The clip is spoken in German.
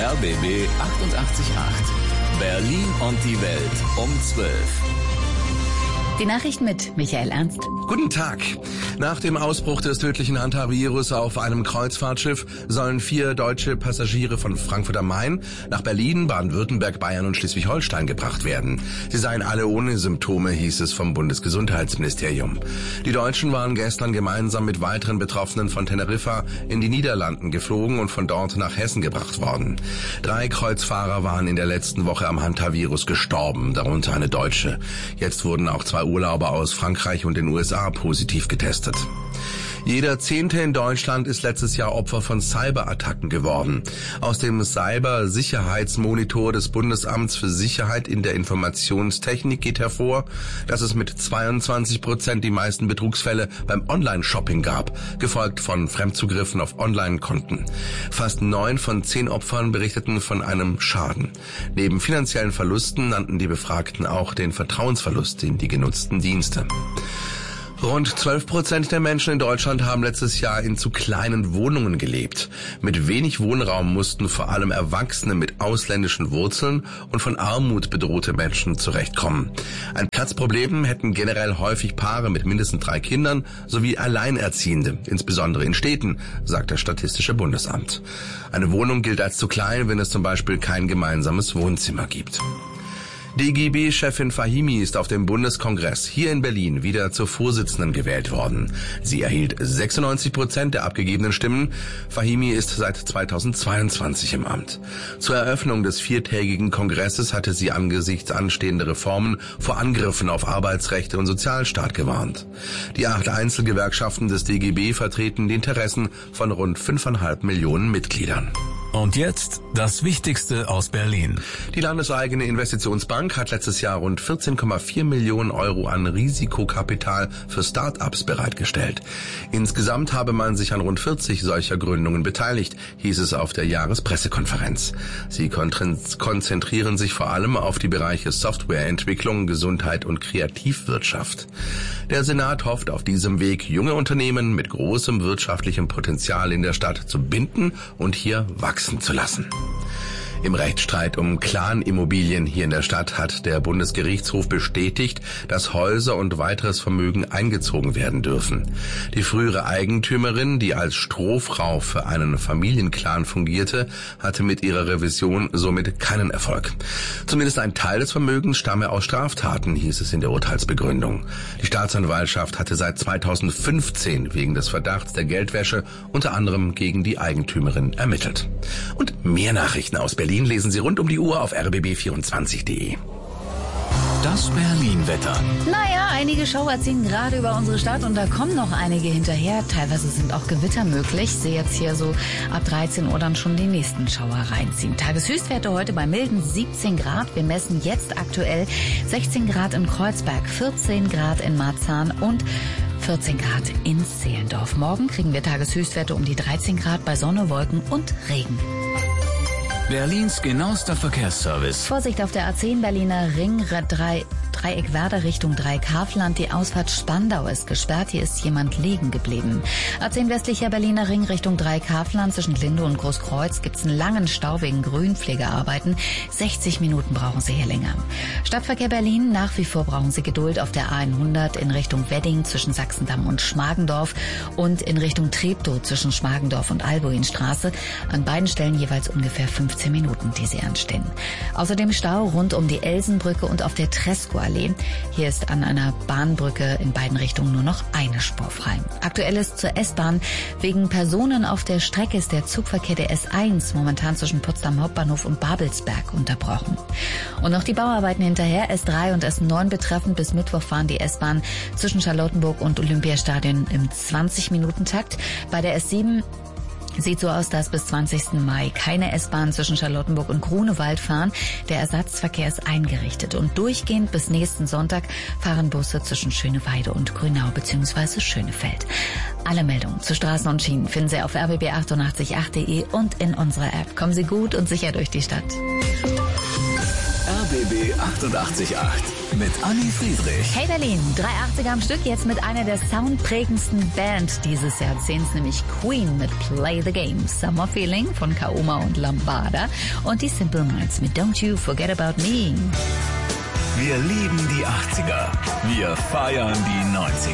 RBB 88.8. Berlin und die Welt um 12. Die Nachrichten mit Michael Ernst. Guten Tag. Nach dem Ausbruch des tödlichen Hantavirus auf einem Kreuzfahrtschiff sollen 4 deutsche Passagiere von Frankfurt am Main nach Berlin, Baden-Württemberg, Bayern und Schleswig-Holstein gebracht werden. Sie seien alle ohne Symptome, hieß es vom Bundesgesundheitsministerium. Die Deutschen waren gestern gemeinsam mit weiteren Betroffenen von Teneriffa in die Niederlanden geflogen und von dort nach Hessen gebracht worden. 3 Kreuzfahrer waren in der letzten Woche am Hantavirus gestorben, darunter eine Deutsche. Jetzt wurden auch 2 Urlauber aus Frankreich und den USA positiv getestet. Jeder 10. in Deutschland ist letztes Jahr Opfer von Cyberattacken geworden. Aus dem Cybersicherheitsmonitor des Bundesamts für Sicherheit in der Informationstechnik geht hervor, dass es mit 22% die meisten Betrugsfälle beim Online-Shopping gab, gefolgt von Fremdzugriffen auf Online-Konten. Fast 9 von 10 Opfern berichteten von einem Schaden. Neben finanziellen Verlusten nannten die Befragten auch den Vertrauensverlust in die genutzten Dienste. Rund 12% der Menschen in Deutschland haben letztes Jahr in zu kleinen Wohnungen gelebt. Mit wenig Wohnraum mussten vor allem Erwachsene mit ausländischen Wurzeln und von Armut bedrohte Menschen zurechtkommen. Ein Platzproblem hätten generell häufig Paare mit mindestens 3 Kindern sowie Alleinerziehende, insbesondere in Städten, sagt das Statistische Bundesamt. Eine Wohnung gilt als zu klein, wenn es zum Beispiel kein gemeinsames Wohnzimmer gibt. DGB-Chefin Fahimi ist auf dem Bundeskongress hier in Berlin wieder zur Vorsitzenden gewählt worden. Sie erhielt 96% der abgegebenen Stimmen. Fahimi ist seit 2022 im Amt. Zur Eröffnung des 4-tägigen Kongresses hatte sie angesichts anstehender Reformen vor Angriffen auf Arbeitsrechte und Sozialstaat gewarnt. Die 8 Einzelgewerkschaften des DGB vertreten die Interessen von rund 5,5 Millionen Mitgliedern. Und jetzt das Wichtigste aus Berlin. Die landeseigene Investitionsbank hat letztes Jahr rund 14,4 Millionen Euro an Risikokapital für Start-ups bereitgestellt. Insgesamt habe man sich an rund 40 solcher Gründungen beteiligt, hieß es auf der Jahrespressekonferenz. Sie konzentrieren sich vor allem auf die Bereiche Softwareentwicklung, Gesundheit und Kreativwirtschaft. Der Senat hofft auf diesem Weg, junge Unternehmen mit großem wirtschaftlichem Potenzial in der Stadt zu binden und hier wachsen zu lassen. Im Rechtsstreit um Clan-Immobilien hier in der Stadt hat der Bundesgerichtshof bestätigt, dass Häuser und weiteres Vermögen eingezogen werden dürfen. Die frühere Eigentümerin, die als Strohfrau für einen Familienclan fungierte, hatte mit ihrer Revision somit keinen Erfolg. Zumindest ein Teil des Vermögens stamme aus Straftaten, hieß es in der Urteilsbegründung. Die Staatsanwaltschaft hatte seit 2015 wegen des Verdachts der Geldwäsche unter anderem gegen die Eigentümerin ermittelt. Und mehr Nachrichten aus Berlin lesen Sie rund um die Uhr auf rbb24.de. Das Berlin-Wetter. Naja, einige Schauer ziehen gerade über unsere Stadt und da kommen noch einige hinterher. Teilweise sind auch Gewitter möglich. Ich sehe jetzt hier so ab 13 Uhr dann schon die nächsten Schauer reinziehen. Tageshöchstwerte heute bei milden 17 Grad. Wir messen jetzt aktuell 16 Grad in Kreuzberg, 14 Grad in Marzahn und 14 Grad in Zehlendorf. Morgen kriegen wir Tageshöchstwerte um die 13 Grad bei Sonne, Wolken und Regen. Berlins genauester Verkehrsservice. Vorsicht auf der A10 Berliner Ring, Dreieck Werder Richtung Dreieckhavelland. Die Ausfahrt Spandau ist gesperrt. Hier ist jemand liegen geblieben. A10 westlicher Berliner Ring Richtung Dreieckhavelland. Zwischen Glinde und Großkreuz gibt es einen langen Stau wegen Grünpflegearbeiten. 60 Minuten brauchen Sie hier länger. Stadtverkehr Berlin. Nach wie vor brauchen Sie Geduld auf der A100 in Richtung Wedding zwischen Sachsendamm und Schmargendorf und in Richtung Treptow zwischen Schmargendorf und Albuinstraße. An beiden Stellen jeweils ungefähr 15 Minuten, die Sie anstehen. Außerdem Stau rund um die Elsenbrücke und auf der Tresco-Allee. Hier ist an einer Bahnbrücke in beiden Richtungen nur noch eine Spur frei. Aktuell ist zur S-Bahn. Wegen Personen auf der Strecke ist der Zugverkehr der S1 momentan zwischen Potsdam Hauptbahnhof und Babelsberg unterbrochen. Und noch die Bauarbeiten hinterher. S3 und S9 betreffend. Bis Mittwoch fahren die S-Bahn zwischen Charlottenburg und Olympiastadion im 20-Minuten-Takt. Bei der S7 sieht so aus, dass bis 20. Mai keine S-Bahn zwischen Charlottenburg und Grunewald fahren. Der Ersatzverkehr ist eingerichtet und durchgehend bis nächsten Sonntag fahren Busse zwischen Schöneweide und Grünau bzw. Schönefeld. Alle Meldungen zu Straßen und Schienen finden Sie auf rbb888.de und in unserer App. Kommen Sie gut und sicher durch die Stadt. RBB 888 mit Anni Friedrich. Hey Berlin, 380er am Stück, jetzt mit einer der soundprägendsten Band dieses Jahrzehnts, nämlich Queen mit Play the Game. Summer Feeling von Kaoma und Lambada und die Simple Minds mit Don't You Forget About Me. Wir lieben die 80er. Wir feiern die 90er.